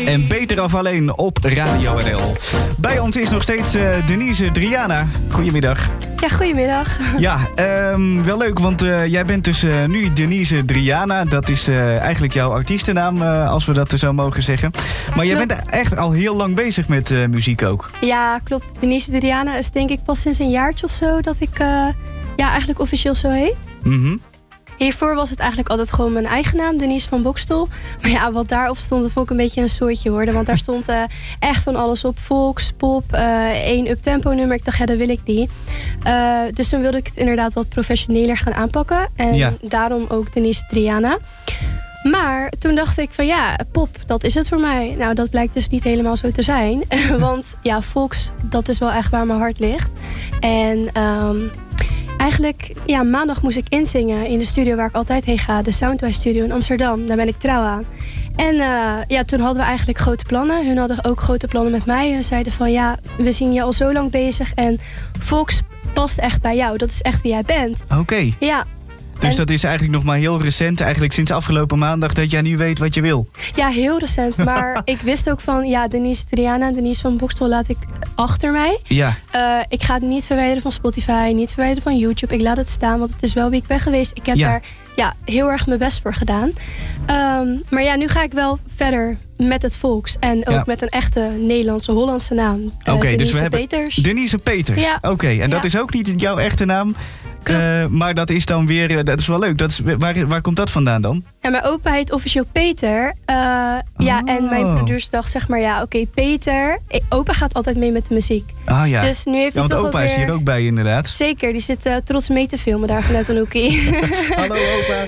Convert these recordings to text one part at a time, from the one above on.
En Beter af alleen op Radio NL. Bij ons is nog steeds Denise Driana. Goedemiddag. Ja, goedemiddag. Ja, wel leuk, want jij bent dus nu Denise Driana. Dat is eigenlijk jouw artiestennaam, als we dat zo mogen zeggen. Maar jij bent echt al heel lang bezig met muziek ook. Ja, klopt. Denise Driana is denk ik pas sinds een jaartje of zo dat ik eigenlijk officieel zo heet. Mhm. Hiervoor was het eigenlijk altijd gewoon mijn eigen naam, Denise van Boxtel. Maar ja, wat daarop stond, dat vond ik een beetje een soortje worden. Want daar stond echt van alles op. Volks, pop, 1 uptempo nummer. Ik dacht, ja, dat wil ik niet. Dus toen wilde ik het inderdaad wat professioneler gaan aanpakken. En daarom ook Denise Driana. Maar toen dacht ik van ja, pop, dat is het voor mij. Nou, dat blijkt dus niet helemaal zo te zijn. Want ja, volks, dat is wel echt waar mijn hart ligt. En eigenlijk, ja, maandag moest ik inzingen in de studio waar ik altijd heen ga. De Soundwise Studio in Amsterdam. Daar ben ik trouw aan. En toen hadden we eigenlijk grote plannen. Hun hadden ook grote plannen met mij. Hun zeiden van ja, we zien je al zo lang bezig. En volks past echt bij jou. Dat is echt wie jij bent. Oké. Ja. Dus dat is eigenlijk nog maar heel recent, eigenlijk sinds afgelopen maandag, dat jij nu weet wat je wil. Ja, heel recent. Maar ik wist ook van, ja, Denise Driana, Denise van Boxtel laat ik achter mij. Ja. Ik ga het niet verwijderen van Spotify, niet verwijderen van YouTube. Ik laat het staan, want het is wel wie ik ben geweest. Ik heb daar heel erg mijn best voor gedaan. Maar ja, nu ga ik wel verder met het volks. En ook met een echte Nederlandse, Hollandse naam. Oké, dus we hebben Peters. Denise Peters. Ja. Oké, en dat is ook niet jouw echte naam. Maar dat is dan weer, dat is wel leuk. Dat is, waar komt dat vandaan dan? Ja, mijn opa heet officieel Peter. En mijn producer dacht zeg maar, ja, oké, Peter. Opa gaat altijd mee met de muziek. Ah ja. Dus nu heeft hij toch opa is hier ook bij inderdaad. Zeker, die zit trots mee te filmen daar vanuit een hoekie. Hallo opa.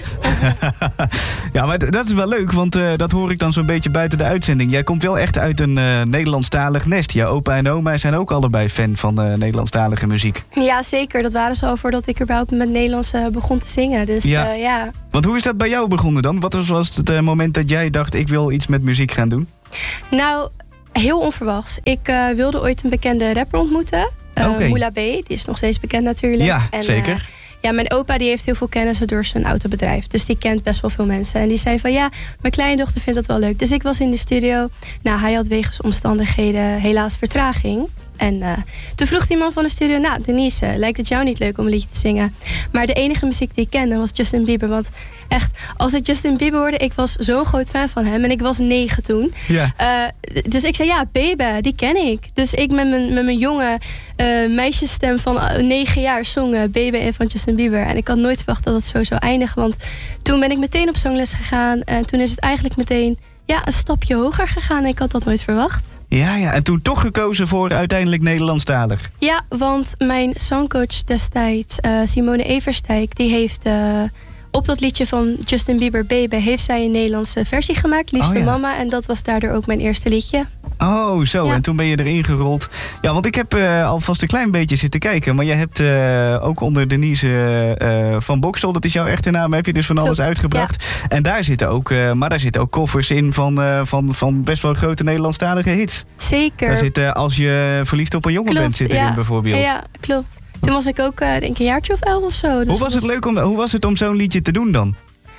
Ja, maar dat is wel leuk, want dat hoor ik dan zo'n beetje buiten de uitzending. Jij komt wel echt uit een Nederlandstalig nest. Ja, opa en oma zijn ook allebei fan van Nederlandstalige muziek. Ja, zeker. Dat waren ze al voordat ik überhaupt met Nederlands begon te zingen. Dus ja. Want hoe is dat bij jou begonnen dan? Wat was het moment dat jij dacht, ik wil iets met muziek gaan doen? Nou, heel onverwachts. Ik wilde ooit een bekende rapper ontmoeten. Moula B, die is nog steeds bekend natuurlijk. Ja, en, zeker. Ja, mijn opa die heeft heel veel kennis door zijn autobedrijf. Dus die kent best wel veel mensen. En die zei van ja, mijn kleindochter vindt dat wel leuk. Dus ik was in de studio. Nou, hij had wegens omstandigheden helaas vertraging. En toen vroeg die man van de studio, nou Denise, lijkt het jou niet leuk om een liedje te zingen? Maar de enige muziek die ik kende was Justin Bieber. Want echt, als ik Justin Bieber hoorde, ik was zo'n groot fan van hem. En ik was 9 toen. Ja. Dus ik zei, ja, Baby, die ken ik. Dus ik met mijn jonge meisjesstem van 9 jaar zong Baby van Justin Bieber. En ik had nooit verwacht dat het zo zou eindigen. Want toen ben ik meteen op zangles gegaan. En toen is het eigenlijk meteen een stapje hoger gegaan. Ik had dat nooit verwacht. Ja, en toen toch gekozen voor uiteindelijk Nederlandstalig. Ja, want mijn zangcoach destijds, Simone Everstijk, die heeft op dat liedje van Justin Bieber, Baby, heeft zij een Nederlandse versie gemaakt, Liefste Mama. En dat was daardoor ook mijn eerste liedje. Oh, zo. Ja. En toen ben je erin gerold. Ja, want ik heb alvast een klein beetje zitten kijken. Maar je hebt ook onder Denise van Boxtel, dat is jouw echte naam, heb je dus van alles uitgebracht. Ja. En daar zitten ook covers in van best wel grote Nederlandstalige hits. Zeker. Daar zit Als je verliefd op een jongen bent, zit erin bijvoorbeeld. Ja, klopt. Toen was ik ook denk een jaartje of 11 of zo. Dus hoe was het om zo'n liedje te doen dan?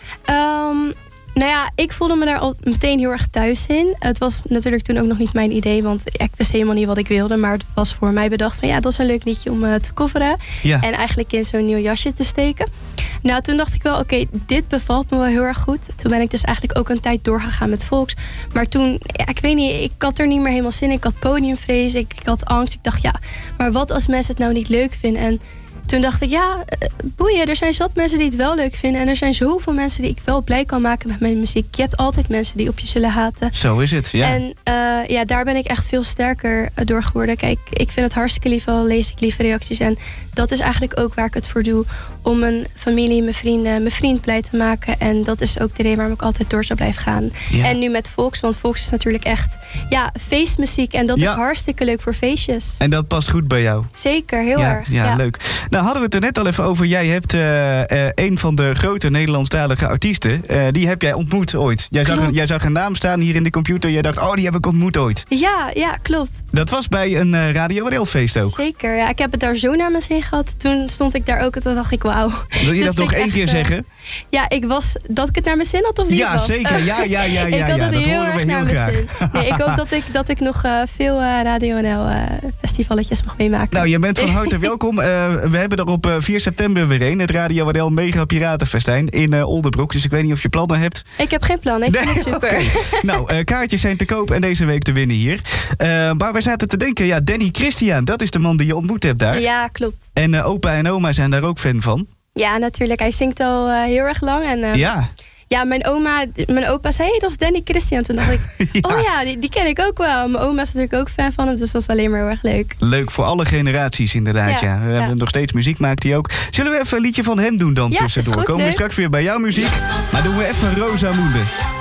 Nou ja, ik voelde me daar al meteen heel erg thuis in. Het was natuurlijk toen ook nog niet mijn idee, want ik wist helemaal niet wat ik wilde. Maar het was voor mij bedacht van ja, dat is een leuk liedje om te coveren. Ja. En eigenlijk in zo'n nieuw jasje te steken. Nou, toen dacht ik wel, oké, dit bevalt me wel heel erg goed. Toen ben ik dus eigenlijk ook een tijd doorgegaan met volks. Maar toen, ik weet niet, ik had er niet meer helemaal zin in. Ik had podiumvrees, ik had angst. Ik dacht, ja, maar wat als mensen het nou niet leuk vinden? En toen dacht ik, ja, boeien, er zijn zat mensen die het wel leuk vinden. En er zijn zoveel mensen die ik wel blij kan maken met mijn muziek. Je hebt altijd mensen die op je zullen haten. Zo is het, ja. En daar ben ik echt veel sterker door geworden. Kijk, ik vind het hartstikke lief, al lees ik lieve reacties. En dat is eigenlijk ook waar ik het voor doe. Om mijn familie, mijn vrienden, mijn vriend blij te maken. En dat is ook de reden waarom ik altijd door zou blijven gaan. Ja. En nu met volks, want volks is natuurlijk echt feestmuziek. En dat is hartstikke leuk voor feestjes. En dat past goed bij jou? Zeker, heel erg. Ja, leuk. Nou, hadden we het er net al even over. Jij hebt een van de grote Nederlandstalige artiesten. Die heb jij ontmoet ooit. Jij zag een naam staan hier in de computer. Jij dacht, die heb ik ontmoet ooit. Ja, klopt. Dat was bij een Radio Waddell-feest ook. Zeker, ja. Ik heb het daar zo naar mijn zin gehad. Toen stond ik daar ook en toen dacht ik, wauw. Wil je dat nog één keer zeggen? Ja, dat ik het naar mijn zin had of niet was? Zeker. Ja, ik had het dat heel horen we erg heel naar graag. mijn zin. Nee, ik hoop dat ik nog veel Radio NL festivaletjes mag meemaken. Nou, je bent van harte welkom. We hebben er op 4 september weer een. Het Radio Waddell Mega Piratenfestijn in Oldebroek. Dus ik weet niet of je plannen hebt. Ik heb geen plannen. Ik vind het super. Okay. Nou, kaartjes zijn te koop en deze week te winnen hier. Maar wij zaten te denken, Danny Christian, dat is de man die je ontmoet hebt daar. Ja, klopt. En opa en oma zijn daar ook fan van. Ja, natuurlijk. Hij zingt al heel erg lang. En, ja, mijn opa zei, hey, dat is Danny Christian. Toen dacht ik, die ken ik ook wel. Mijn oma is natuurlijk ook fan van hem, dus dat is alleen maar heel erg leuk. Leuk voor alle generaties inderdaad, We hebben nog steeds muziek, maakt hij ook. Zullen we even een liedje van hem doen dan tussendoor? Goed, komen we straks weer bij jouw muziek. Maar doen we even Rosamunde.